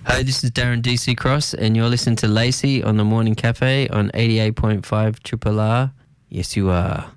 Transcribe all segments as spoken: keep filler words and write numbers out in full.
Hi, this is Darren D C Cross, and you're listening to Lacey on the Morning Cafe on eighty-eight point five Triple R. Yes, you are.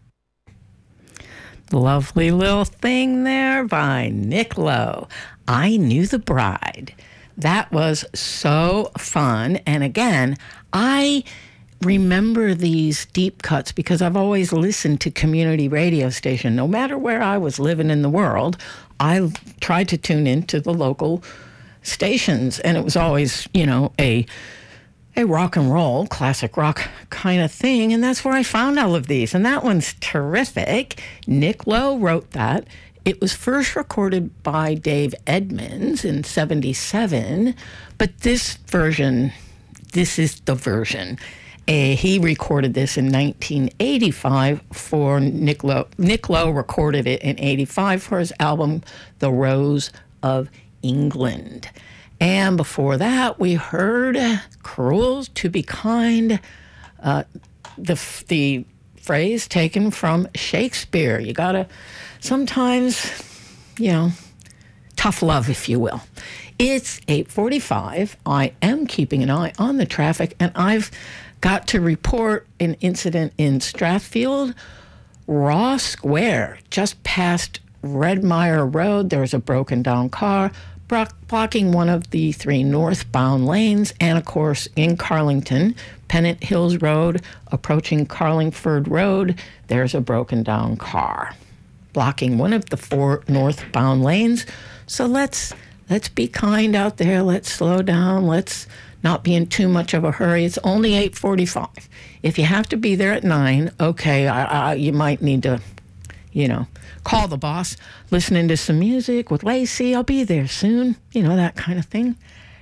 Lovely little thing there by Nick Lowe. I Knew the Bride. That was so fun. And again, I remember these deep cuts because I've always listened to community radio station. No matter where I was living in the world, I tried to tune into the local stations, and it was always, you know, a a rock and roll, classic rock kind of thing, and that's where I found all of these. And that one's terrific. Nick Lowe wrote that. It was first recorded by Dave Edmunds in seventy-seven, but this version, this is the version. Uh, he recorded this in nineteen eighty-five for Nick Lowe. Nick Lowe recorded it in eighty-five for his album, The Rose of England. And before that, we heard Cruel to Be Kind, uh, the the phrase taken from Shakespeare. You gotta sometimes, you know, tough love, if you will. It's eight forty-five. I am keeping an eye on the traffic, and I've got to report an incident in Strathfield, Raw Square, just past Redmire Road. There's a broken down car blocking one of the three northbound lanes, and of course in Carlington, Pennant Hills Road, approaching Carlingford Road, there's a broken down car blocking one of the four northbound lanes. So let's let's be kind out there. Let's slow down. Let's not be in too much of a hurry. It's only eight forty-five. If you have to be there at nine, okay, I, I, you might need to, you know, call the boss, listening to some music with Lacey. I'll be there soon, you know, that kind of thing.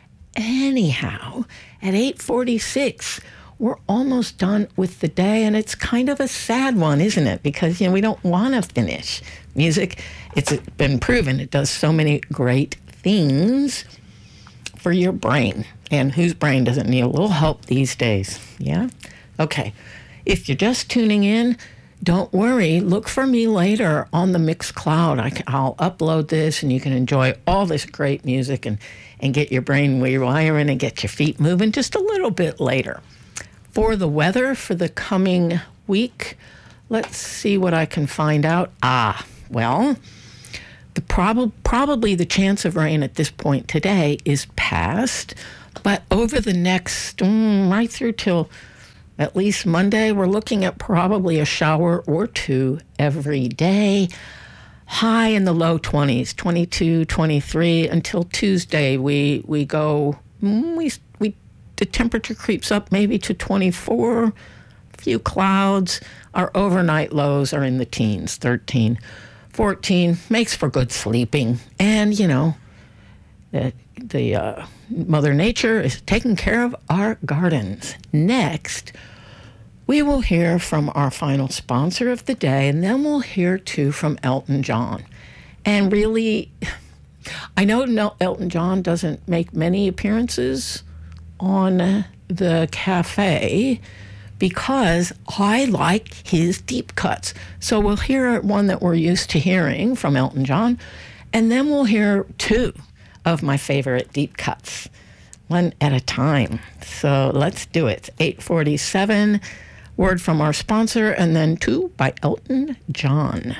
Anyhow, at eight forty-six, we're almost done with the day, and it's kind of a sad one, isn't it? Because, you know, we don't want to finish. Music, it's been proven, it does so many great things for your brain. And whose brain doesn't need a little help these days? Yeah? Okay. If you're just tuning in, don't worry. Look for me later on the Mixcloud. I can, I'll upload this, and you can enjoy all this great music and, and get your brain rewiring and get your feet moving just a little bit later. For the weather for the coming week, let's see what I can find out. Ah, well, the prob- probably the chance of rain at this point today is past, but over the next, mm, right through till at least Monday, we're looking at probably a shower or two every day. High in the low twenties, twenty-two, twenty-three, until Tuesday. We we go, we we the temperature creeps up maybe to twenty-four, a few clouds. Our overnight lows are in the teens, thirteen, fourteen, makes for good sleeping. And, you know, the, the uh, Mother Nature is taking care of our gardens. Next, we will hear from our final sponsor of the day, and then we'll hear, too, from Elton John. And really, I know Elton John doesn't make many appearances on the cafe because I like his deep cuts. So we'll hear one that we're used to hearing from Elton John, and then we'll hear two of my favorite deep cuts, one at a time. So let's do it. eight forty-seven, word from our sponsor, and then two by Elton John.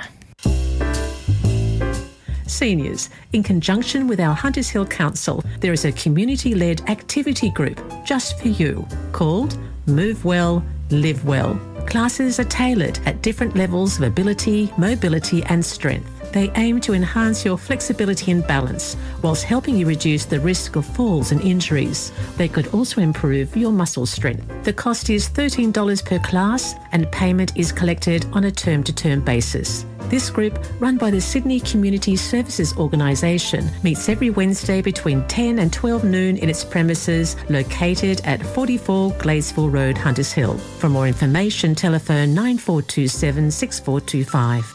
Seniors, in conjunction with our Hunters Hill Council, there is a community-led activity group just for you called Move Well, Live Well. Classes are tailored at different levels of ability, mobility and strength. They aim to enhance your flexibility and balance whilst helping you reduce the risk of falls and injuries. They could also improve your muscle strength. The cost is thirteen dollars per class and payment is collected on a term-to-term basis. This group, run by the Sydney Community Services Organisation, meets every Wednesday between ten and twelve noon in its premises located at forty-four Gladesville Road, Hunters Hill. For more information, telephone nine four two seven, six four two five.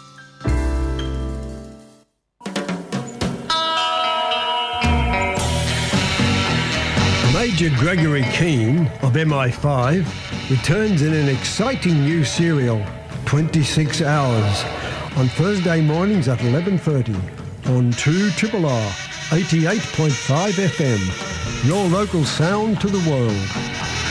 Major Gregory Keane of M I five returns in an exciting new serial, twenty-six hours, on Thursday mornings at eleven thirty on two Triple R eighty-eight point five F M. Your local sound to the world.